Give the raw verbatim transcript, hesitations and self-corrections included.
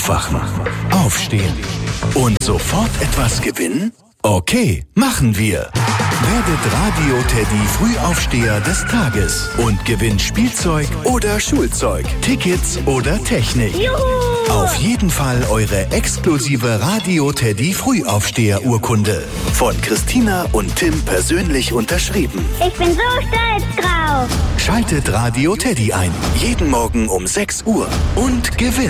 Aufwachen, aufstehen und sofort etwas gewinnen? Okay, machen wir. Werdet Radio-Teddy Frühaufsteher des Tages und gewinnt Spielzeug oder Schulzeug, Tickets oder Technik. Juhu! Auf jeden Fall eure exklusive Radio-Teddy Frühaufsteher-Urkunde. Von Christina und Tim persönlich unterschrieben. Ich bin so stolz drauf. Schaltet Radio Teddy ein. Jeden Morgen um sechs Uhr und gewinnt.